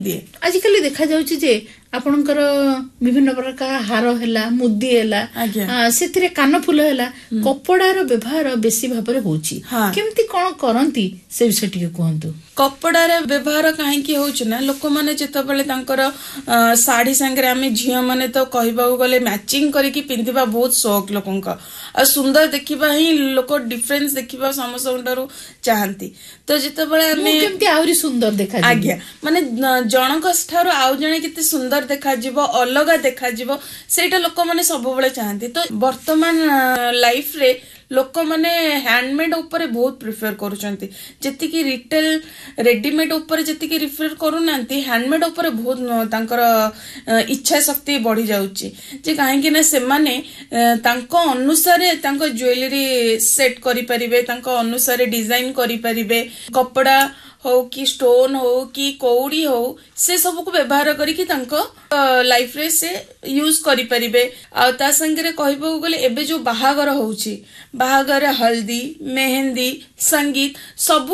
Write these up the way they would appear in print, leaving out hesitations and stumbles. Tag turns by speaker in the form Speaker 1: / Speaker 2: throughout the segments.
Speaker 1: दिए।
Speaker 2: आजिकल देखा जाउची जे आपणकर विभिन्न प्रकार हार हैला मुदी हैला सेतिरे कान फूल हैला कपड़ार व्यवहार बेसी भाबरे होची केमती कोन करंती से विषय टिके कहंतु।
Speaker 1: कपड़ार व्यवहार काहेकि होउछ ना लोक माने जेतबेले तांकर साड़ी संगे आमे झियो माने तो कहबाउ गले मैचिंग करिकि पिंदिबा बहुत शौक लोकंक आ सुंदर देखिबा ही लोक डिफरेंस देखिबा समसंडरो चाहंती तो जेतबेले आमे
Speaker 2: केमती आउरी सुंदर देखा
Speaker 1: आज्ञा माने जनक ठारो आउ जणे केते सुंदर देखा जिवो अलगा देखा जिवो सेटा लोक माने सब बेले चाहंती। तो वर्तमान लाइफ रे लोक माने हैंडमेड ऊपर बहुत प्रिफर करूचंती जति कि रिटेल रेडीमेड ऊपर जति कि प्रिफर करूनांती हैंडमेड ऊपर बहुत तांकर इच्छा शक्ति बढ़ी जाउची जे काहे कि ना से माने तांको अनुसार तांको ज्वेलरी सेट करि परिबे तांको अनुसार डिजाइन करि परिबे कपड़ा हो कि स्टोन हो कि कौड़ी हो से सब को व्यवहार करिकि तांको लाइफ रे से यूज करि परिबे। आ ता संगे रे कहबो गले एबे जो बाहागर होउची बाहागर हल्दी मेहंदी संगीत सबु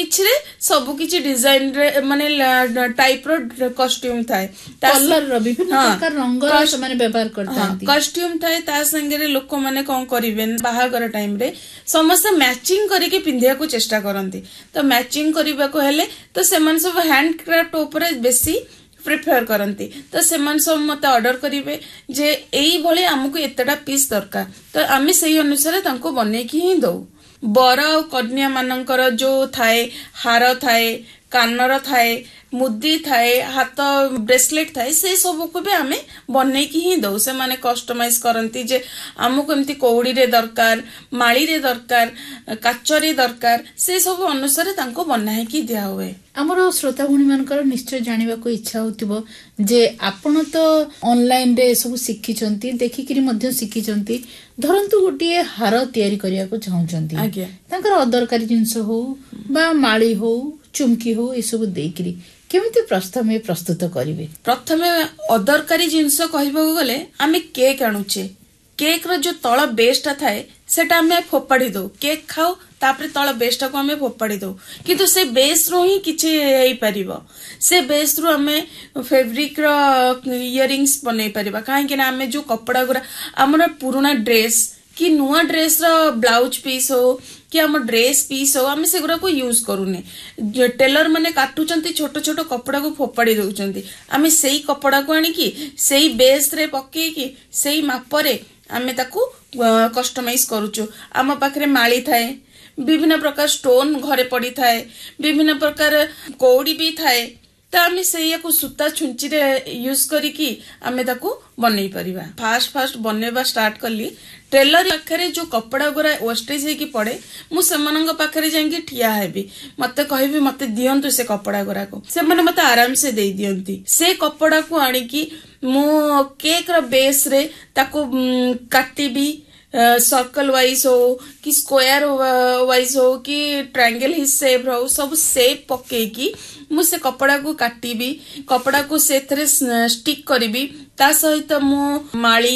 Speaker 1: सब किछि डिजाइन रे माने टाइप रो कॉस्ट्यूम थाए
Speaker 2: कलर रो विभिन्न प्रकार रंग रो माने व्यवहार करतांती
Speaker 1: कॉस्ट्यूम थाए ता संगे रे लोक माने कोन करिवे बाहागर टाइम रे समस्त मैचिंग करिके पिंधिया को चेष्टा करंती। तो मैचिंग करिबा को हेले तो सेमन सब हैंडक्राफ्ट ऊपर बेसी प्रिफर करंती। तो सेमन सब मते ऑर्डर करिवे जे एई भले हमकु एतडा पीस दरकार तो आमे सेही अनुसार तांको बने की ही दो। बर और कन्या मानकर जो थाए हार थाए कानर थाए मुदी थाए हाथ ब्रेसलेट थाए से सब को भी आमे बने की ही दो से माने कस्टमाइज करंती जे हमको एमती कौड़ी रे दरकार माली रे दरकार काच रे दरकार से सब अनुसार तांको बनाए की दिया हुए।
Speaker 2: हमरो श्रोता भूणी मानकर निश्चय जानिबा को इच्छा होतिबो जे आपण तो ऑनलाइन रे सब शिखिचंती देखिकरी मध्ये शिखिचंती धरंतु गोटिए हार तयारी करिया को चाहउचंती
Speaker 1: आज्ञा
Speaker 2: तांकर अदरकारी जिंस हो बा माली हो चुमकी हो ए सब देइकरी केमिति प्रथमे प्रस्तुत करिवे।
Speaker 1: प्रथमे अदरकारी जिंस कहबो गले आमे केक आनुचे केक रो जो तळ बेसटा थाए सेटा आमे फोपाडी दो केक खाओ तापरे तळ बेसटा को आमे फोपाडी दो किंतु से बेस रो ही किछि हेई परिबो से बेस रो आमे फैब्रिक रो इयरिंग्स बनै परिबा काहे कि ना आमे जो कपड़ा गुरा हमर पुराना ड्रेस कि नुआ ड्रेस रो ब्लाउज पीस हो कि हम ड्रेस पीस हो आमे सेगुरा को यूज करूने टेलर माने काटुचंती छोट छोट कपड़ा को फोपाडी दउचंती आमे सेही कपड़ा को आनी की सेही बेस रे पक्के की सेही मापरे आमे ताकू कस्टमाइज करूचु। आम पाखरे माली थाए विभिन्न प्रकार स्टोन घरे पड़ी थाए विभिन्न प्रकार कौड़ी भी थाए तो आमे सेया को सूता छुंची रे यूज करिकी आमे ताकू बनै परिबा। फास्ट बनेबा स्टार्ट करली टेलर पाखरे जो कपड़ा गुरा वेस्टेज हे की पड़े मु सेमनंग पाखरे जांगी ठिया हेबी मते कहबी मते दियंतु से कपड़ा गुरा को से माने मते आराम से दे दियंती से कपड़ा को आनी की मु केक रो बेस रे ताको काटीबी सर्कल वाइज हो कि स्क्वायर वाइज हो कि ट्रायंगल ही शेप हो सब शेप पके की मु से कपड़ा को काटीबी कपड़ा को सेथरे स्टिक करिबी ता सहित मु माली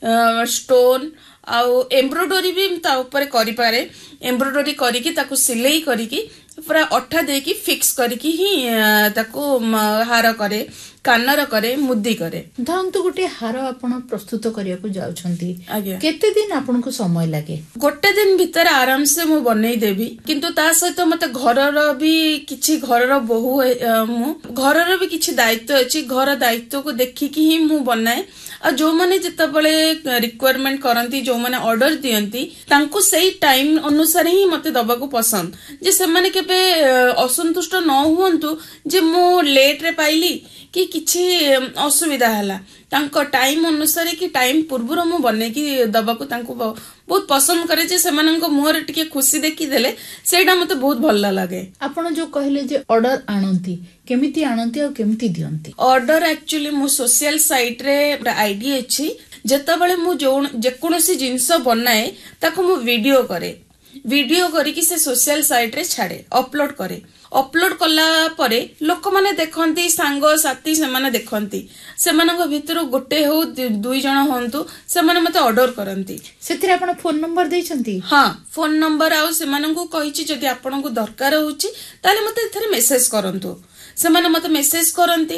Speaker 1: स्टोन आउ एम्ब्रॉयडरी भी ता ऊपर करि पारे एम्ब्रॉयडरी करिकी ताको सिलाई करिकी पूरा अठा देकी फिक्स करिकी ही ताको हार करे कानर करे मुद्दी करे।
Speaker 2: धरंतु गोटे हार आपण प्रस्तुत करिया को जाउछंती केते दिन आपण को समय लागे?
Speaker 1: गोटे दिन भीतर आराम से मु बनै देबी किंतु ता सहित मते घरर भी किछि घरर बहु मु घरर भी किछि दायित्व अछि घर दायित्व को देखिकी ही मु बनाए आ जो माने जेतबेले रिक्वायरमेंट करंती जो माने ऑर्डर दियंती तांको सही टाइम अनुसार ही मते दबा को पसंद जे से माने केबे असंतुष्ट न हुंतु जे मु लेट रे पाइली कि किछि असुविधा हला तांको टाइम अनुसार कि टाइम पूर्व मु बने कि दबा को तांको बहुत पसंद करे जे सेमानंको मुहर टिके खुशी देखि देले सेटा मते बहुत भल्ला लागे। आपण जो कहले जे ऑर्डर आनंती केमिति आनंती और केमिति दियंती? ऑर्डर एक्चुअली मु सोशल साइट रे आईडी अछि जेतबेले मु जे कोनोसी जिंस बनाए ताको मु वीडियो करे वीडियो करिकी से सोशल साइट रे छाड़े अपलोड करे अपलोड कला परे लोक माने देखंती सांग साथी से माने देखंती सेमानक भितरो गोटे हो दुई जण होंतु से माने मते ऑर्डर करंती
Speaker 2: सेथिरे आपण फोन नंबर दैछंती?
Speaker 1: हां फोन नंबर आउ सेमानकु कहिछि जदि आपनको दरकार होउछि ताले मते एथरे मेसेज करंतु ସେମାନେ ମତେ ମେସେଜ କରନ୍ତି